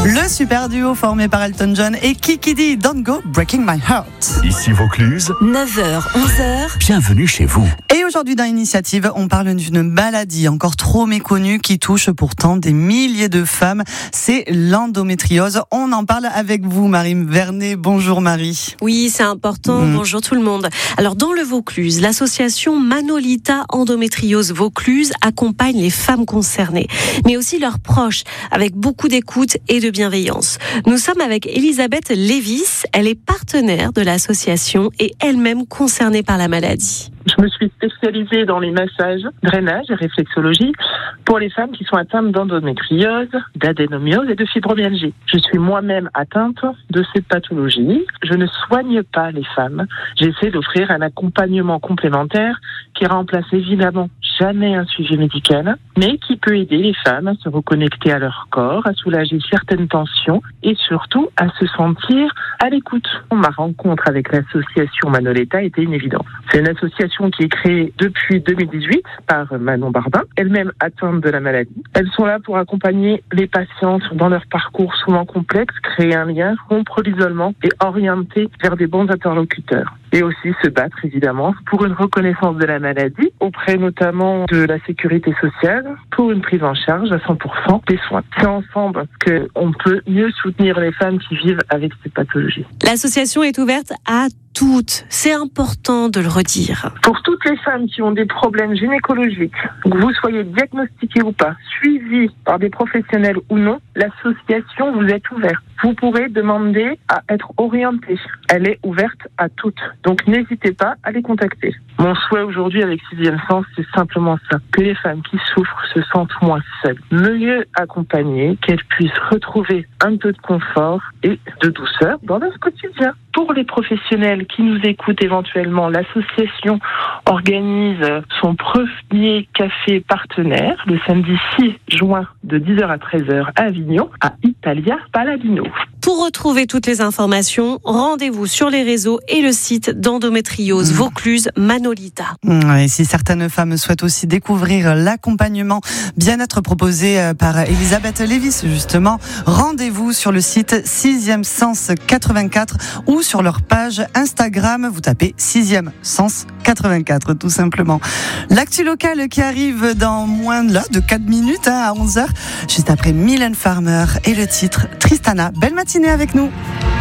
Le super duo formé par Elton John et Kiki D, Don't Go Breaking My Heart. Ici Vaucluse, 9h, 11h. bienvenue chez vous. Et aujourd'hui dans Initiative, on parle d'une maladie encore trop méconnue qui touche pourtant des milliers de femmes. C'est l'endométriose. On en parle avec vous, Marie Vernet. Bonjour Marie. Oui, c'est important. Bonjour tout le monde. Alors dans le Vaucluse, l'association Manolita Endométriose Vaucluse accompagne les femmes concernées, mais aussi leurs proches, avec beaucoup d'écoute et de bienveillance. Nous sommes avec Elisabeth Lévis. Elle est partenaire de l'association et elle-même concernée par la maladie. Je me suis spécialisée dans les massages, drainage et réflexologie pour les femmes qui sont atteintes d'endométriose, d'adénomiose et de fibromyalgie. Je suis moi-même atteinte de cette pathologie. Je ne soigne pas les femmes. J'essaie d'offrir un accompagnement complémentaire qui remplace évidemment jamais un suivi médical, mais qui peut aider les femmes à se reconnecter à leur corps, à soulager certaines tensions et surtout à se sentir à l'écoute. Ma rencontre avec l'association Manolita était une évidence. C'est une association qui est créée depuis 2018 par Manon Barbin, elle-même atteinte de la maladie. Elles sont là pour accompagner les patientes dans leur parcours souvent complexe, créer un lien, rompre l'isolement et orienter vers des bons interlocuteurs. Et aussi se battre évidemment pour une reconnaissance de la maladie auprès notamment de la sécurité sociale pour une prise en charge à 100% des soins. C'est ensemble qu'on peut mieux soutenir les femmes qui vivent avec ces pathologies. L'association est ouverte à toutes. C'est important de le redire. Pour toutes les femmes qui ont des problèmes gynécologiques, que vous soyez diagnostiquées ou pas, suivies par des professionnels ou non, l'association vous est ouverte. Vous pourrez demander à être orientée. Elle est ouverte à toutes. Donc n'hésitez pas à les contacter. Mon souhait aujourd'hui avec Sixième Sens, c'est simplement ça. Que les femmes qui souffrent se sentent moins seules, mieux accompagnées, qu'elles puissent retrouver un peu de confort et de douceur dans leur quotidien. Pour les professionnels qui nous écoutent éventuellement, l'association organise son premier café partenaire le samedi 6 juin de 10h à 13h à Avignon, à Italia Paladino. Pour retrouver toutes les informations, rendez-vous sur les réseaux et le site d'endométriose Vaucluse Manolita. Et si certaines femmes souhaitent aussi découvrir l'accompagnement bien-être proposé par Elisabeth Lévis, justement, rendez-vous sur le site 6e Sens 84 ou sur leur page Instagram. Vous tapez 6e Sens 84, tout simplement. L'actu locale qui arrive dans moins de 4 minutes, à 11h, juste après Mylène Farmer et le titre Tristana. Belle matinée avec nous.